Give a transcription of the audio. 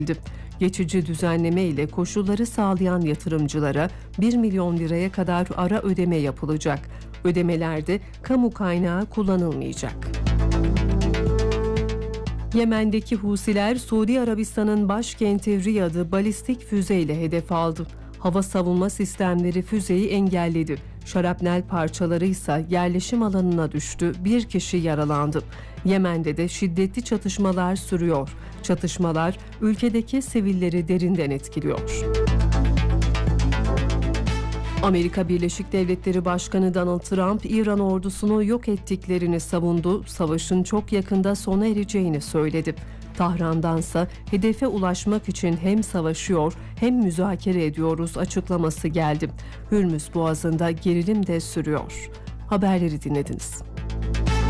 Geçici düzenleme ile koşulları sağlayan yatırımcılara 1 milyon liraya kadar ara ödeme yapılacak. Ödemelerde kamu kaynağı kullanılmayacak. Yemen'deki Husiler, Suudi Arabistan'ın başkenti Riyad'ı balistik füzeyle hedef aldı. Hava savunma sistemleri füzeyi engelledi. Şarapnel parçaları ise yerleşim alanına düştü. Bir kişi yaralandı. Yemen'de de şiddetli çatışmalar sürüyor. Çatışmalar ülkedeki sivilleri derinden etkiliyor. Amerika Birleşik Devletleri Başkanı Donald Trump, İran ordusunu yok ettiklerini savundu, savaşın çok yakında sona ereceğini söyledi. Tahran'dansa hedefe ulaşmak için hem savaşıyor hem müzakere ediyoruz açıklaması geldi. Hürmüz Boğazı'nda gerilim de sürüyor. Haberleri dinlediniz.